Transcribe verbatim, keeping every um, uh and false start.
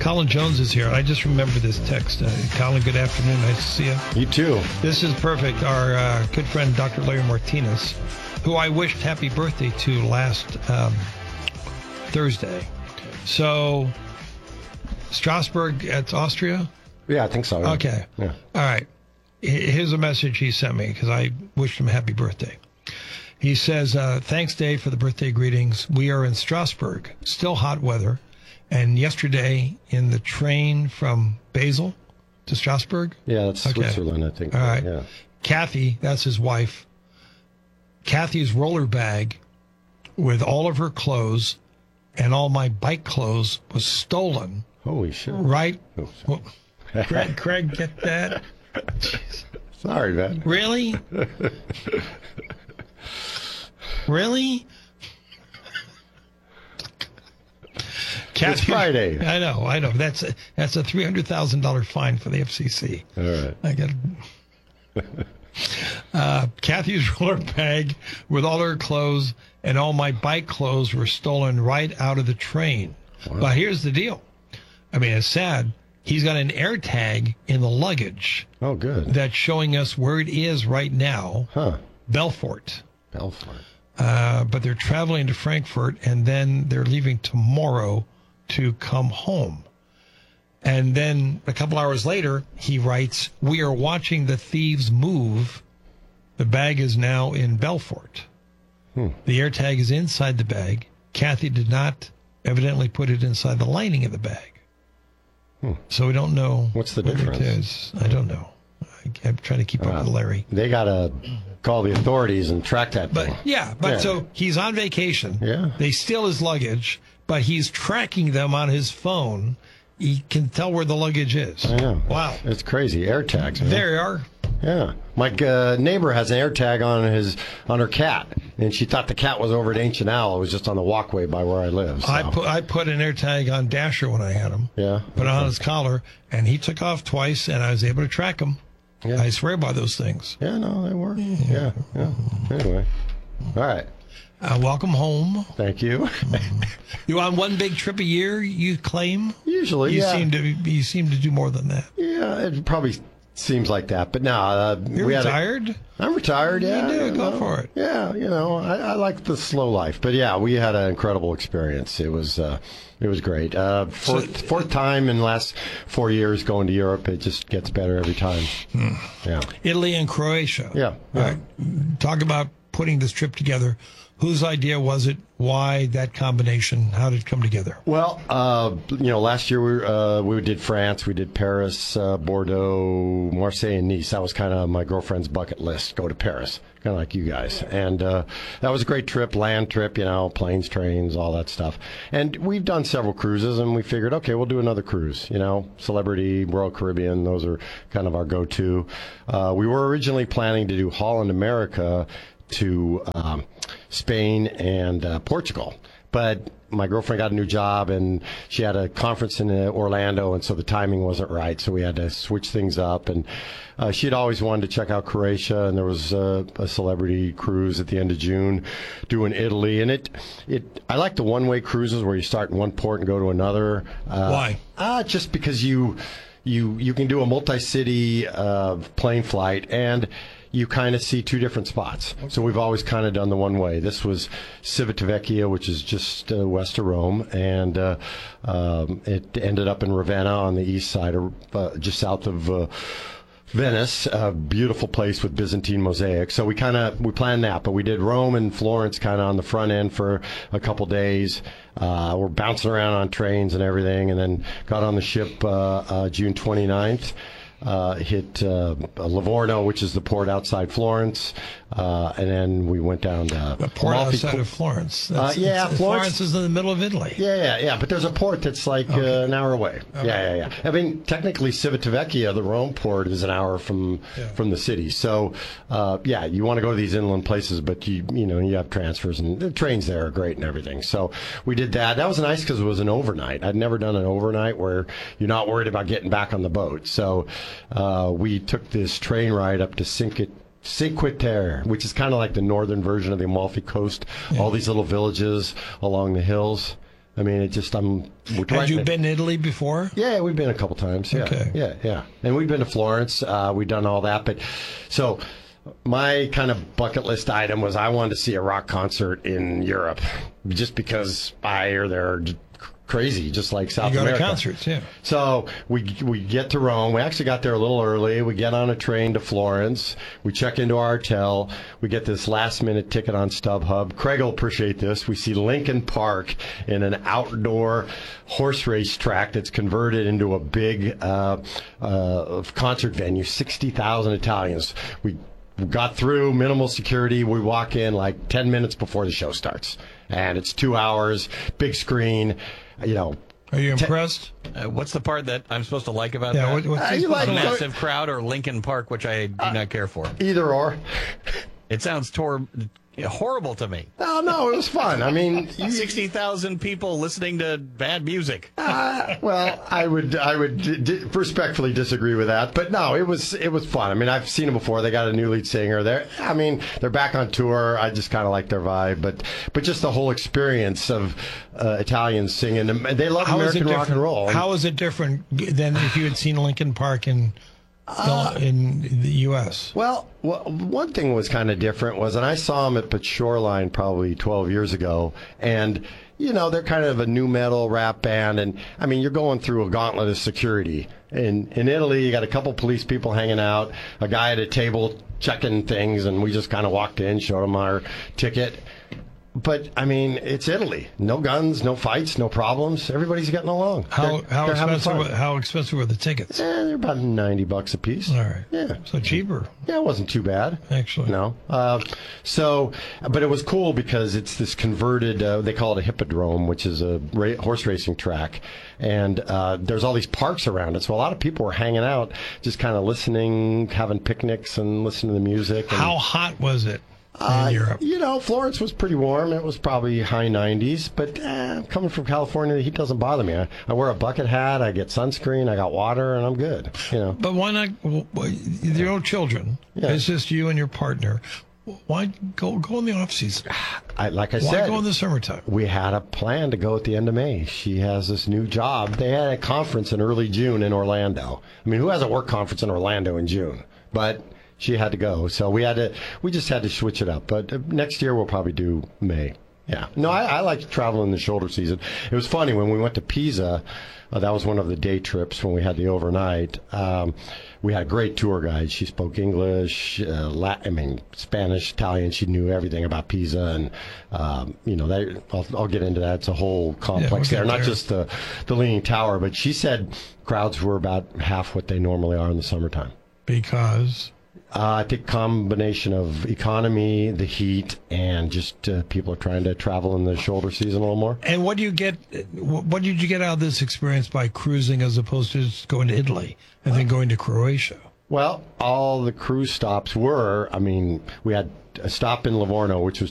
Colin Jones is here. I just remember this text. Uh, Colin, good afternoon. Nice to see you. You too. This is perfect. Our uh, good friend, Doctor Larry Martinez, who I wished happy birthday to last um, Thursday. So, Strasbourg, that's Austria? Yeah, I think so. Yeah. Okay. Yeah. All right. Here's a message he sent me because I wished him happy birthday. He says, uh, thanks, Dave, for the birthday greetings. We are in Strasbourg, still hot weather. And yesterday, in the train from Basel to Strasbourg. Yeah, that's okay. Switzerland, I think. All right. Yeah. Kathy, that's his wife. Kathy's roller bag with all of her clothes and all my bike clothes was stolen. Holy shit. Right? Oh, well, Craig, Craig, get that? Jeez. Sorry, man. Really? Really? Kathy, it's Friday. I know, I know. That's a, that's a three hundred thousand dollars fine for the F C C. All right. I got uh, Kathy's roller bag with all her clothes and all my bike clothes were stolen right out of the train. Wow. But here's the deal. I mean, it's sad. He's got an air tag in the luggage. Oh, good. That's showing us where it is right now. Huh. Belfort. Belfort. Uh, but they're traveling to Frankfurt, and then they're leaving tomorrow to come home. And then a couple hours later, he writes, we are watching the thieves move. The bag is now in Belfort. Hmm. The AirTag is inside the bag. Kathy did not evidently put it inside the lining of the bag. Hmm. So we don't know. What's the what difference? It is. I don't know. I, I'm trying to keep uh, up with Larry. They got to call the authorities and track that But thing. yeah, but yeah. so he's on vacation. Yeah. They steal his luggage, but he's tracking them on his phone. He can tell where the luggage is. I know. Wow. It's crazy. Air tags, man. There you are. Yeah. My uh, neighbor has an air tag on his on her cat, and she thought the cat was over at Ancient Owl. It was just on the walkway by where I live. So. I put I put an air tag on Dasher when I had him. Yeah. Put it okay. on his collar, and he took off twice, and I was able to track him. Yeah. I swear by those things. Yeah, no, they work. Yeah, yeah. Anyway. All right. Uh, welcome home. Thank you. You on one big trip a year, you claim? Usually, you yeah. Seem to, you seem to do more than that. Yeah, it probably seems like that. But no. Uh, You're we retired? A, I'm retired, yeah. You do, you go know, for it. Yeah, you know, I, I like the slow life. But yeah, we had an incredible experience. It was uh, it was great. Uh, fourth, so, fourth time in the last four years going to Europe. It just gets better every time. Hmm. Yeah. Italy and Croatia. Yeah. yeah. All right. Talk about putting this trip together. Whose idea was it? Why that combination? How did it come together? Well, uh, you know, last year we uh, we did France, we did Paris, uh, Bordeaux, Marseille, and Nice. That was kind of my girlfriend's bucket list. Go to Paris, kind of like you guys. And uh, that was a great trip, land trip, you know, planes, trains, all that stuff. And we've done several cruises, and we figured, okay, we'll do another cruise. You know, Celebrity, Royal Caribbean, those are kind of our go-to. Uh, we were originally planning to do Holland America to um, Spain and uh, Portugal. But my girlfriend got a new job, and she had a conference in uh, Orlando, and so the timing wasn't right, so we had to switch things up. And uh, she had always wanted to check out Croatia, and there was uh, a celebrity cruise at the end of June doing Italy. And it, it I like the one-way cruises where you start in one port and go to another. Uh, Why? Uh, just because you, you, you can do a multi-city uh, plane flight, and you kind of see two different spots. Okay. So we've always kind of done the one way. This was Civitavecchia, which is just uh, west of Rome, and uh, um, it ended up in Ravenna on the east side, of, uh, just south of uh, Venice. A beautiful place with Byzantine mosaic. So we kind of we planned that, but we did Rome and Florence kind of on the front end for a couple days. Uh, we're bouncing around on trains and everything, and then got on the ship uh, uh, June twenty-ninth. Uh, hit uh, Livorno, which is the port outside Florence, uh, and then we went down to the port Amalfi outside Co- of Florence. Uh, yeah, Florence, Florence is in the middle of Italy. Yeah, yeah, yeah. But there's a port that's like okay. uh, an hour away. Okay. Yeah, yeah, yeah. I mean, technically, Civitavecchia, the Rome port, is an hour from yeah. from the city. So, uh, yeah, you want to go to these inland places, but you you know you have transfers, and the trains there are great and everything. So we did that. That was nice because it was an overnight. I'd never done an overnight where you're not worried about getting back on the boat. So uh, we. We took this train ride up to Cinque, Cinque Terre, which is kind of like the northern version of the Amalfi Coast. Yeah. All these little villages along the hills. I mean, it just I'm. We're Had right you in- been to Italy before? Yeah, we've been a couple times. Yeah, Okay. yeah, yeah, and we've been to Florence. Uh, we've done all that, but so my kind of bucket list item was I wanted to see a rock concert in Europe, just because I or they're crazy, just like South You go America. to concerts, yeah. So we we get to Rome. We actually got there a little early. We get on a train to Florence. We check into our hotel. We get this last minute ticket on StubHub. Craig will appreciate this. We see Lincoln Park in an outdoor horse race track that's converted into a big uh, uh, concert venue. sixty thousand Italians. We got through minimal security. We walk in like ten minutes before the show starts, and it's two hours, big screen. You know, Are you impressed? Uh, what's the part that I'm supposed to like about Yeah. that? What, what's Uh, this you like- a about? massive crowd or Lincoln Park, which I do not care for. either or. It sounds tor- horrible to me. No, no, it was fun. I mean, you, sixty thousand people listening to bad music. uh, well, I would, I would d- d- respectfully disagree with that, but no, it was, it was fun. I mean, I've seen them before. They got a new lead singer. They're, I mean, they're back on tour. I just kind of like their vibe, but, but just the whole experience of uh, Italians singing. And they love How is it American rock and different? roll. How is it different than if you had seen Lincoln Park in in the U S? Well, well, one thing was kind of different was, and I saw them at the Shoreline probably twelve years ago, and you know they're kind of a new metal rap band, and I mean you're going through a gauntlet of security. In in Italy, you got a couple police people hanging out, a guy at a table checking things, and we just kind of walked in, showed him our ticket. But I mean, it's Italy. No guns, no fights, no problems. Everybody's getting along. How They're- how they're having expensive? fun. Were, how expensive were the tickets? Eh, they're about ninety bucks a piece. All right. Yeah. So cheaper, Yeah, it wasn't too bad. actually. No. Uh, so, but it was cool because it's this converted, uh, they call it a hippodrome, which is a ra- horse racing track. And uh, there's all these parks around it. So a lot of people were hanging out, just kind of listening, having picnics and listening to the music. And, How hot was it in uh, Europe? You know, Florence was pretty warm. It was probably high nineties. But eh, coming from California, the heat doesn't bother me. I, I wear a bucket hat, I get sunscreen, I got water, and I'm good. You know. But why not? Well, your own children. Yeah. It's just you and your partner. Why go go in the off season? I, like I Why said, go in the summertime? we had a plan to go at the end of May. She has this new job. They had a conference in early June in Orlando. I mean, who has a work conference in Orlando in June? But she had to go, so we had to. We just had to switch it up. But uh, next year we'll probably do May. Yeah. No, I, I like to travel in the shoulder season. It was funny when we went to Pisa. Uh, that was one of the day trips when we had the overnight. Um, we had a great tour guide. She spoke English, uh, Latin, I mean Spanish, Italian. She knew everything about Pisa, and um, you know, they, I'll, I'll get into that. It's a whole complex we'll get there, not there. just the the Leaning Tower. But she said crowds were about half what they normally are in the summertime. Because Uh, I think combination of economy, the heat, and just uh, people are trying to travel in the shoulder season a little more. and what do you get? What did you get out of this experience by cruising as opposed to just going to Italy and then going to Croatia? Well, all the cruise stops were, I mean, we had a stop in Livorno, which was